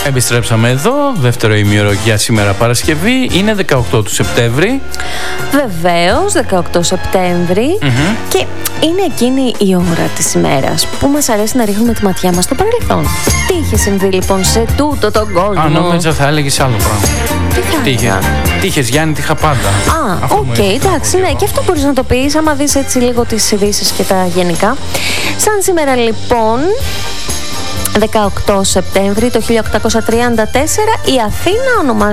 Επιστρέψαμε εδώ, δεύτερο ημίωρο για σήμερα Παρασκευή. Είναι 18 του Σεπτέμβρη. Βεβαίως, 18 Σεπτέμβρη. Και είναι εκείνη η ώρα της ημέρας που μας αρέσει να ρίχνουμε τη ματιά μας στο παρελθόν. Τι είχε συμβεί λοιπόν σε τούτο τον κόσμο? Α, νόμιζα θα έλεγες άλλο πράγμα. Τι είχες Γιάννη, τι είχα πάντα. Οκ, εντάξει, ναι, και αυτό μπορείς να το πεις άμα δεις έτσι λίγο τις ειδήσεις και τα γενικά. Σαν σήμερα λοιπόν, 18 Σεπτέμβρη το 1834, η Αθήνα ονομάζεται